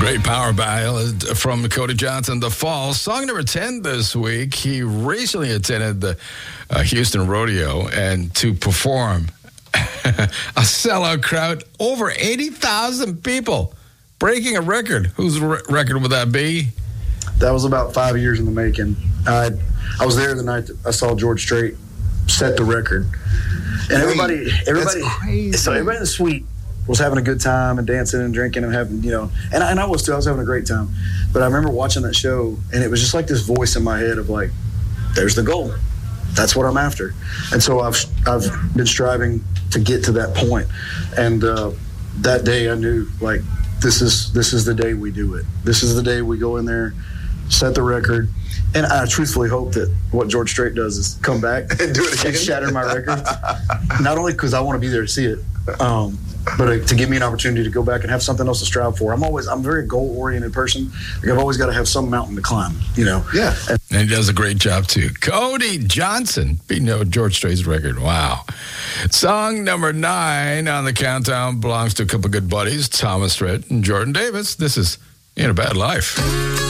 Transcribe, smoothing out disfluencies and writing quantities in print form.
Great power ballad from Cody Johnson, The Fall. Song number 10 this week. He recently attended the Houston Rodeo and to perform a sellout crowd, over 80,000 people, breaking a record. Whose record would that be? That was about 5 years in the making. I was there the night that I saw George Strait set the record. And everybody in the suite was having a good time and dancing and drinking and having, and I was too. I was having a great time. But I remember watching that show, and it was just like this voice in my head of like, there's the goal. That's what I'm after. And so I've been striving to get to that point. And that day I knew, like, this is the day we do it. This is the day we go in there, set the record. And I truthfully hope that what George Strait does is come back and do it again, and shatter my record. Not only because I want to be there to see it, but to give me an opportunity to go back and have something else to strive for. I'm a very goal-oriented person. Like, I've always got to have some mountain to climb, Yeah. And he does a great job, too. Cody Johnson beating George Strait's record. Wow. Song number 9 on the countdown belongs to a couple of good buddies, Thomas Rhett and Jordan Davis. This is In a Bad Life.